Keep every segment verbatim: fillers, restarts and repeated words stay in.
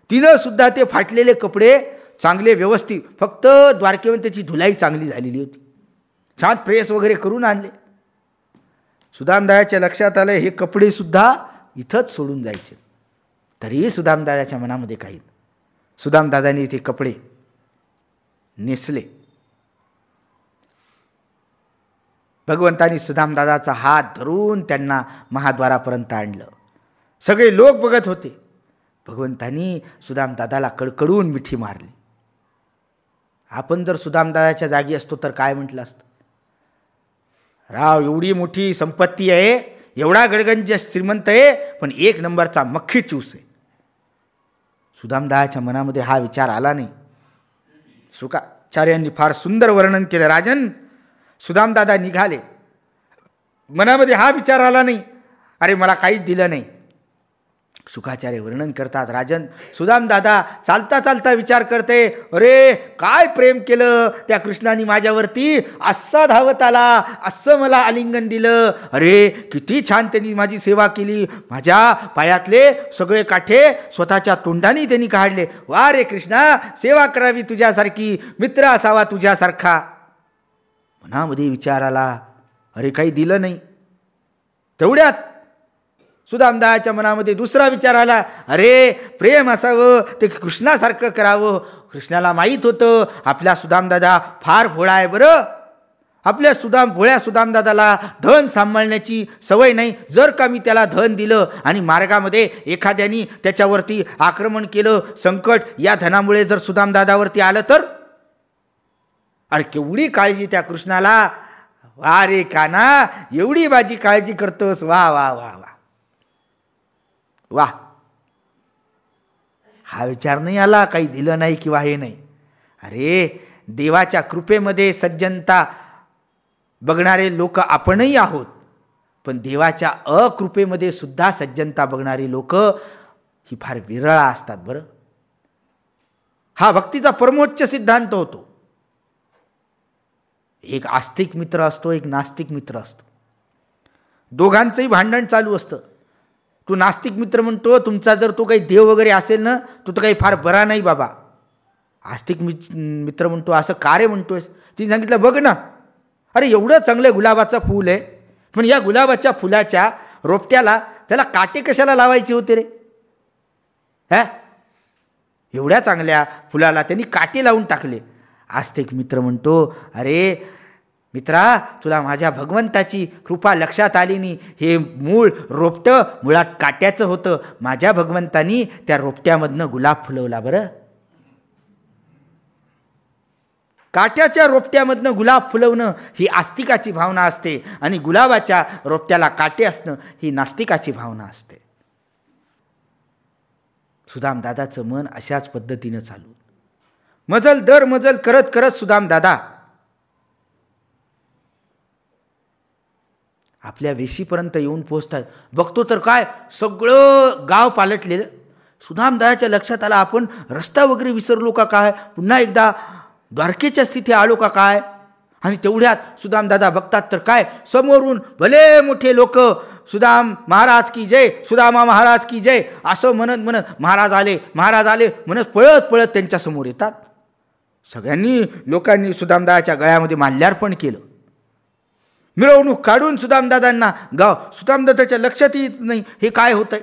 तिनं सुद्धा ते फाटलेले कपडे चांगले व्यवस्थित, फक्त द्वारकेमध्ये त्याची धुलाई चांगली झालेली होती, छान प्रेस वगैरे करून आणले. सुदामदादाच्या लक्षात आलं हे कपडे सुद्धा इथंच सोडून जायचे. तरीही सुदामदादाच्या मनामध्ये काही. सुदामदादांनी ते कपडे नेसले. भगवंतांनी सुदामदादाचा हात धरून त्यांना महाद्वारापर्यंत आणलं. सगळे लोक बघत होते. भगवंतांनी सुदामदादाला कडकडून मिठी मारली. आपण जर सुदामदादाच्या जागी असतो तर काय म्हटलं असतं? राव, एवढी मोठी संपत्ती आहे, एवढा गडगंज श्रीमंत आहे, पण एक नंबरचा मक्खी चूस आहे. सुदामदादाच्या मनामध्ये हा विचार आला नाही. शुकाचार्यांनी फार सुंदर वर्णन केलं. राजन, सुदामदादा निघाले, मनामध्ये हा विचार आला नाही, अरे मला काहीच दिलं नाही. शुकाचार्य वर्णन करतात, राजन, सुदामदादा चालता चालता विचार करते, अरे काय प्रेम केलं त्या कृष्णाने माझ्यावरती, असा धावत आला, असं मला आलिंगन दिलं, अरे किती छान त्यांनी माझी सेवा केली, माझ्या पायातले सगळे काठे स्वतःच्या तोंडाने त्यांनी काढले. वा रे कृष्णा, सेवा करावी तुझ्यासारखी, मित्र असावा तुझ्यासारखा. मनामध्ये विचार आला, अरे काही दिलं नाही. तेवढ्यात सुदामदादाच्या मनामध्ये दुसरा विचार आला, अरे प्रेम असावं ते कृष्णासारखं करावं. कृष्णाला माहीत होतं आपल्या सुदामदादा फार भोळा आहे. बरं, आपल्या सुदाम भोळ्या सुदामदादाला धन सांभाळण्याची सवय नाही. जर का मी त्याला धन दिलं आणि मार्गामध्ये एखाद्यानी त्याच्यावरती आक्रमण केलं, संकट या धनामुळे जर सुदामदादावरती आलं तर, अरे केवढी काळजी त्या कृष्णाला. वा रे काना, एवढी माझी काळजी करतोस, वा वा वा वा वा. हा विचार नाही आला काही दिलं नाही किंवा हे नाही. अरे देवाच्या कृपेमध्ये सज्जनता बघणारे लोक आपणही आहोत, पण देवाच्या अकृपेमध्ये सुद्धा सज्जनता बघणारी लोक ही फार विरळ असतात. बरं, हा भक्तीचा परमोच्च सिद्धांत होतो. एक आस्तिक मित्र असतो, एक नास्तिक मित्र असतो. दोघांचंही भांडण चालू असतं. तू नास्तिक मित्र म्हणतो, तुमचा जर तो काही देव वगैरे असेल ना, तो तर काही फार बरा नाही बाबा. आस्तिक मित्र म्हणतो, असं का रे म्हणतोयस? तिने सांगितलं, बघ ना, अरे एवढं चांगलं गुलाबाचं फूल आहे, पण या गुलाबाच्या फुलाच्या रोपट्याला त्याला काटे कशाला लावायचे होते रे? हा, एवढ्या चांगल्या फुलाला त्यांनी काटे लावून टाकले. आस्तिक मित्र म्हणतो, अरे मित्रा, तुला माझ्या भगवंताची कृपा लक्षात आली नाही. हे मूळ रोपटं मुळात काट्याचं होतं. माझ्या भगवंतानी त्या रोपट्यामधनं गुलाब फुलवला. बरं, काट्याच्या रोपट्यामधनं गुलाब फुलवणं ही आस्तिकाची भावना असते, आणि गुलाबाच्या रोपट्याला काटे असणं ही नास्तिकाची भावना असते. सुदामदादाचं मन अशाच पद्धतीनं चालू. मजल दर मजल करत करत सुदामदादा आपल्या वेशीपर्यंत येऊन पोहोचतात. बघतो तर काय, सगळं गाव पालटलेलं. सुदामदादाच्या लक्षात आला, आपण रस्ता वगैरे विसरलो का काय, पुन्हा एकदा द्वारकेच्या स्थिती आलो का काय. आणि तेवढ्यात सुदामदादा बघतात तर काय, समोरून भले मोठे लोक, सुदाम महाराज की जय, सुदामा महाराज की जय असं म्हणत म्हणत महाराज आले महाराज आले म्हणत पळत पळत त्यांच्या समोर येतात. सगळ्यांनी लोकांनी सुदामदादाच्या गळ्यामध्ये माल्यार्पण केलं. मिरवणूक काढून सुदामदादांना गाव, सुदामदादाच्या लक्षात येत नाही हे काय होतंय.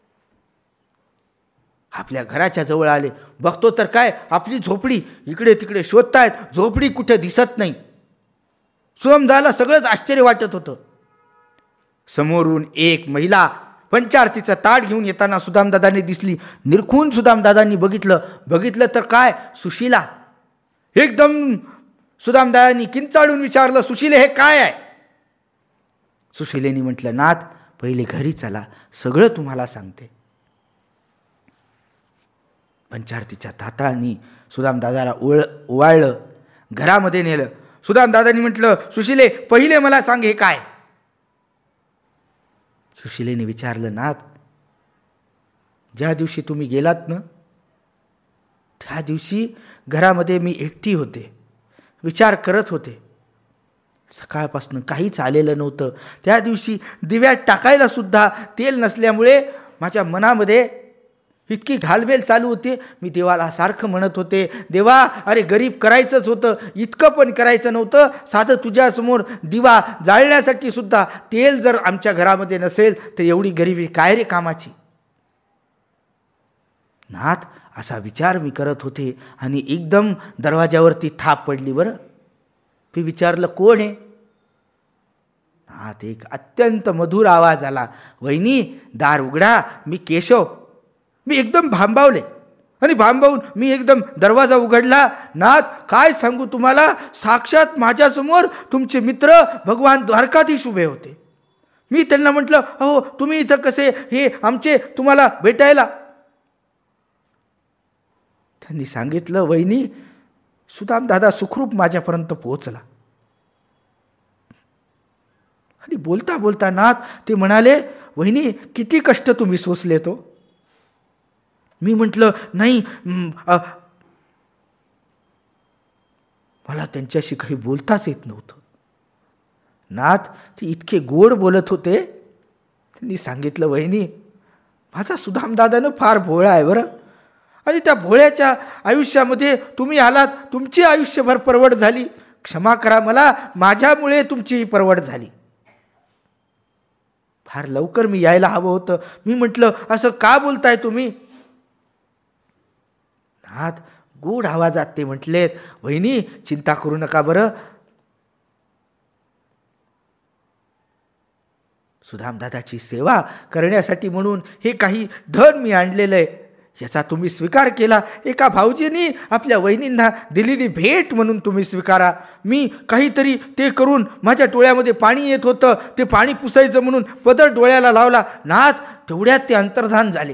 आपल्या घराच्या जवळ आले. बघतो तर काय, आपली झोपडी इकडे तिकडे शोधतायत, झोपडी कुठे दिसत नाही. सुदामदादाला सगळंच आश्चर्य वाटत होतं. समोरून एक महिला पंचारतीचं ताट घेऊन येताना सुदामदादांनी दिसली. निरखून सुदामदादांनी बघितलं बघितलं तर काय, सुशीला. एकदम सुदामदादांनी किंचाळून विचारलं, सुशीले हे काय आहे? सुशीलेनी म्हटलं, नाथ पहिले घरी चला, सगळं तुम्हाला सांगते. पंचारतीच्या ताताळांनी सुदामदादाला ओळ ओवाळलं, घरामध्ये नेलं. सुदामदादांनी म्हटलं, सुशीले पहिले मला सांग हे काय? सुशीलेने विचारलं, नाथ ज्या दिवशी तुम्ही गेलात ना, त्या दिवशी घरामध्ये मी एकटी होते, विचार करत होते. सकाळपासून काहीच आलेलं नव्हतं. त्या दिवशी दिव्यात टाकायला सुद्धा तेल नसल्यामुळे माझ्या मनामध्ये इतकी घालमेल चालू होते. मी देवाला सारखं म्हणत होते, देवा अरे गरीब करायचंच होतं, इतकं पण करायचं नव्हतं. साधं तुझ्यासमोर दिवा जाळण्यासाठी सुद्धा तेल जर आमच्या घरामध्ये नसेल तर एवढी गरिबी काय रे कामाची. नाथ असा विचार मी करत होते आणि एकदम दरवाजावरती थाप पडली. बरं मी विचारलं कोण आहे. नाथ एक अत्यंत मधुर आवाज आला, वहिनी दार उघडा, मी केशव. मी एकदम भांबावले आणि भांबावून मी एकदम दरवाजा उघडला. नाथ काय सांगू तुम्हाला, साक्षात माझ्यासमोर तुमचे मित्र भगवान द्वारकाधीश उभे होते. मी त्यांना म्हटलं, अहो तुम्ही इथं कसे, हे आमचे तुम्हाला भेटायला. त्यांनी सांगितलं, वहिनी सुदाम दादा सुखरूप माझ्यापर्यंत पोहोचला. आणि बोलता बोलता नाथ ते म्हणाले, वहिनी किती कष्ट तुम्ही सोसले तो. मी म्हटलं नाही, मला त्यांच्याशी काही बोलताच येत नव्हतं. नाथ ते इतके गोड बोलत होते. त्यांनी सांगितलं, वहिनी माझा सुदामदादानं फार भोळा आहे बरं, आणि त्या भोळ्याच्या आयुष्यामध्ये तुम्ही आलात, तुमची आयुष्यभर परवड झाली. क्षमा करा मला, माझ्यामुळे तुमची परवड झाली. फार लवकर मी यायला हवं होतं. मी म्हटलं असं का बोलताय तुम्ही. नाथ गोड आवाजात ते म्हटलेत, वहिनी चिंता करू नका बरं. सुदामदादाची सेवा करण्यासाठी म्हणून हे काही धन मी आणलेलं आहे, याचा तुम्ही स्वीकार केला. एका भाऊजींनी आपल्या वहिनींना दिलेली भेट म्हणून तुम्ही स्वीकारा. मी काहीतरी ते करून माझ्या डोळ्यामध्ये पाणी येत होतं, ते पाणी पुसायचं म्हणून पदर डोळ्याला लावला. नाथ तेवढ्यात ते अंतर्धान झाले.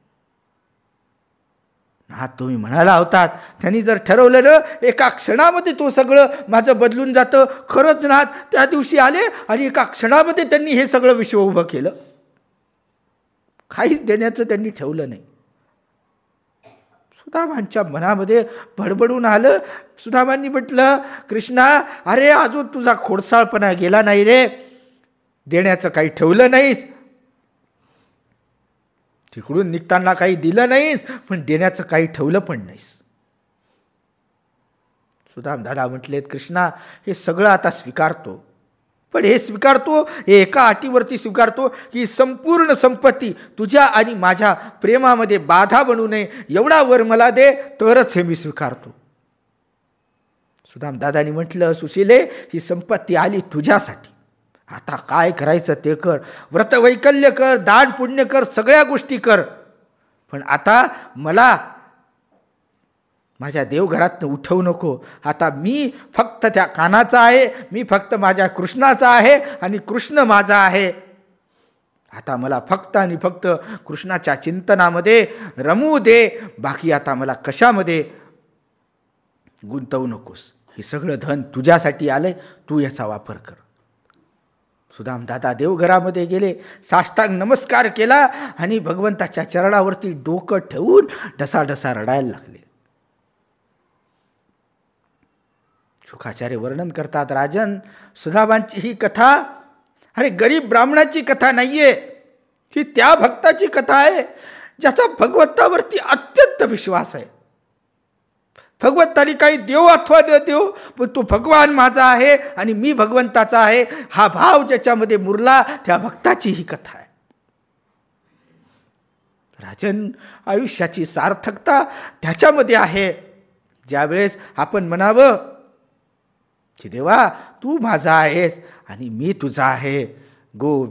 नाथ तुम्ही म्हणाला होतात, त्यांनी जर ठरवलं ना एका क्षणामध्ये तो सगळं माझं बदलून जातं. खरंच नाथ त्या दिवशी आले आणि एका क्षणामध्ये त्यांनी हे सगळं विश्व उभं केलं. काहीच देण्याचं त्यांनी ठेवलं नाही. सुदामांच्या मनामध्ये बडबडून आलं. सुदामांनी म्हटलं, कृष्णा अरे अजून तुझा खोडसाळपणा गेला नाही रे, देण्याचं काही ठेवलं नाहीस, तिकडून निघताना काही दिलं नाहीस, पण देण्याचं काही ठेवलं पण नाहीस. सुदाम दादा म्हटलेत, कृष्णा हे सगळं आता स्वीकारतो, पण हे स्वीकारतो हे एका अटीवरती स्वीकारतो की संपूर्ण संपत्ती तुझ्या आणि माझ्या प्रेमामध्ये बाधा बनू नये, एवढा वर मला दे, तरच हे मी स्वीकारतो. सुदाम दादानी म्हटलं, सुशीले ही संपत्ती आली तुझ्यासाठी, आता काय करायचं ते कर, व्रतवैकल्य कर, दान पुण्य कर, सगळ्या गोष्टी कर, पण आता मला माझ्या देवघरातनं उठवू नको. आता मी फक्त त्या कानाचा आहे, मी फक्त माझ्या कृष्णाचा आहे आणि कृष्ण माझा आहे. आता मला फक्त आणि फक्त कृष्णाच्या चिंतनामध्ये रमू दे, बाकी आता मला कशामध्ये गुंतवू नकोस. हे सगळं धन तुझ्यासाठी आलंय, तू याचा वापर कर. सुदाम दादा देवघरामध्ये गेले, साष्टांग नमस्कार केला आणि भगवंताच्या चरणावरती डोकं ठेवून ढसाढसा रडायला लागले. शुकाचार्य वर्णन करतात, राजन सुदामांची ही कथा अरे गरीब ब्राह्मणाची कथा नाहीये, ही त्या भक्ताची कथा आहे ज्याचा भगवंतावरती अत्यंत विश्वास आहे. भगवंतानी काही देव अथवा न देव, पण तो भगवान माझा आहे आणि मी भगवंताचा आहे, हा भाव ज्याच्यामध्ये मुरला त्या भक्ताची ही कथा आहे. राजन आयुष्याची सार्थकता त्याच्यामध्ये आहे, ज्यावेळेस आपण म्हणावं की देवा तू माझा आहेस आणि मी तुझा आहे. गो